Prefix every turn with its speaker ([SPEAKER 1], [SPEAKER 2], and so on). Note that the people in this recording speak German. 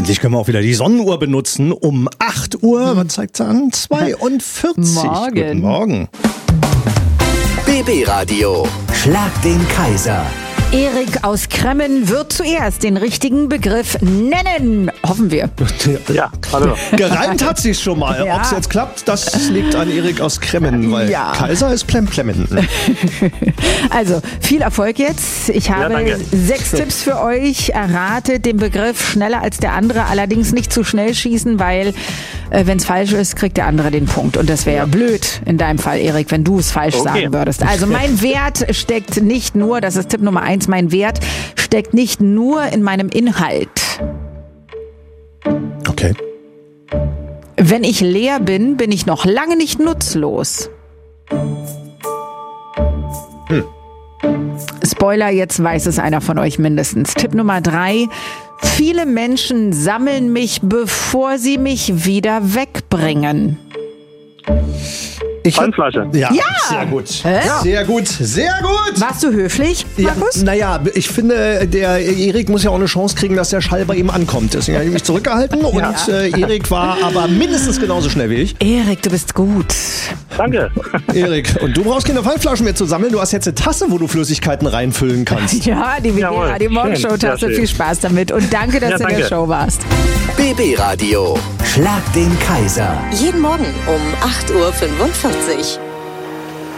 [SPEAKER 1] Endlich können wir auch wieder die Sonnenuhr benutzen. Um 8 Uhr, was zeigt sie an? 42.
[SPEAKER 2] Morgen.
[SPEAKER 1] Guten Morgen.
[SPEAKER 3] BB Radio. Schlag den Kaiser.
[SPEAKER 2] Erik aus Kremmen wird zuerst den richtigen Begriff nennen. Hoffen wir.
[SPEAKER 4] Ja, hallo.
[SPEAKER 1] Gereimt hat sich's schon mal.
[SPEAKER 2] Ja.
[SPEAKER 1] Ob es jetzt klappt, das liegt an Erik aus Kremmen, weil
[SPEAKER 2] Ja.
[SPEAKER 1] Kaiser ist Plemmen.
[SPEAKER 2] Also, viel Erfolg jetzt. Ich habe
[SPEAKER 4] danke.
[SPEAKER 2] 6 Tipps für euch. Erratet den Begriff schneller als der andere, allerdings nicht zu schnell schießen, weil wenn es falsch ist, kriegt der andere den Punkt. Und das wäre ja blöd in deinem Fall, Erik, wenn du es falsch sagen würdest. Also mein Wert steckt nicht nur, das ist Tipp Nummer 1, mein Wert steckt nicht nur in meinem Inhalt.
[SPEAKER 1] Okay.
[SPEAKER 2] Wenn ich leer bin, bin ich noch lange nicht nutzlos. Spoiler, jetzt weiß es einer von euch mindestens. Tipp Nummer 3. Viele Menschen sammeln mich, bevor sie mich wieder wegbringen.
[SPEAKER 4] Pfandflasche.
[SPEAKER 1] Ja,
[SPEAKER 2] Ja.
[SPEAKER 1] sehr gut.
[SPEAKER 2] Hä?
[SPEAKER 1] Sehr gut, sehr gut.
[SPEAKER 2] Warst du höflich, Markus?
[SPEAKER 1] Naja, ich finde, der Erik muss ja auch eine Chance kriegen, dass der Schall bei ihm ankommt. Deswegen habe ich mich zurückgehalten und Erik war aber mindestens genauso schnell wie ich.
[SPEAKER 2] Erik, du bist gut.
[SPEAKER 4] Danke.
[SPEAKER 1] Erik, und du brauchst keine Pfandflaschen mehr zu sammeln. Du hast jetzt eine Tasse, wo du Flüssigkeiten reinfüllen kannst.
[SPEAKER 2] Ja, die
[SPEAKER 4] Jawohl,
[SPEAKER 2] WG, die Morgenshow-Tasse.
[SPEAKER 4] schön.
[SPEAKER 2] Viel Spaß damit und danke, dass
[SPEAKER 4] Ja,
[SPEAKER 2] du in der
[SPEAKER 4] danke.
[SPEAKER 2] Show warst.
[SPEAKER 3] BB Radio. Schlag den Kaiser.
[SPEAKER 5] Jeden Morgen um 8.45 Uhr.